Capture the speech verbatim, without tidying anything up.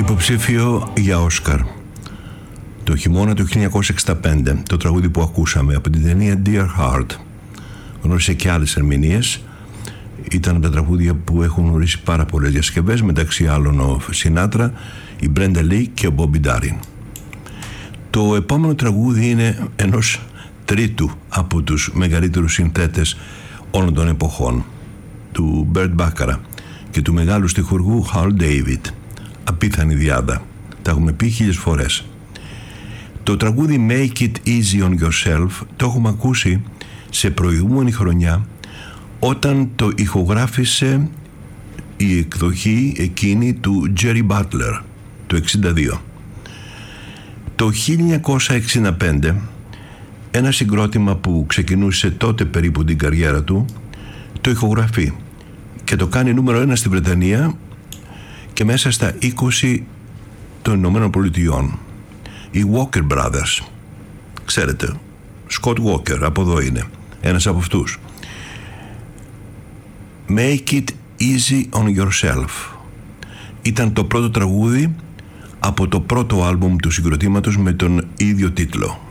Υποψήφιο για Όσκαρ το χειμώνα του χίλια εννιακόσια εξήντα πέντε, το τραγούδι που ακούσαμε από την ταινία Dear Heart. Γνώρισε και άλλες ερμηνείες. Ήταν από τα τραγούδια που έχουν γνωρίσει πάρα πολλές διασκευές, μεταξύ άλλων ο Σινάτρα, η Μπρέντα Λί και ο Μπόμπι Ντάριν. Το επόμενο τραγούδι είναι ενός τρίτου από τους μεγαλύτερους συνθέτες όλων των εποχών, του Μπέρτ Μπάκαρα και του μεγάλου στιχουργού Hal David. Απίθανη διάδα. Τα έχουμε πει χίλιες φορές. Το τραγούδι Make It Easy on Yourself το έχουμε ακούσει σε προηγούμενη χρονιά, όταν το ηχογράφησε η εκδοχή εκείνη του Jerry Butler το εξήντα δύο. Το χίλια εννιακόσια εξήντα πέντε, ένα συγκρότημα που ξεκινούσε τότε περίπου την καριέρα του, το ηχογραφεί και το κάνει νούμερο ένα στη Βρετανία και μέσα στα είκοσι των Ηνωμένων Πολιτειών. Οι Walker Brothers, ξέρετε, Scott Walker, από εδώ είναι ένας από αυτούς. Make It Easy on Yourself ήταν το πρώτο τραγούδι από το πρώτο άλμπουμ του συγκροτήματος με τον ίδιο τίτλο.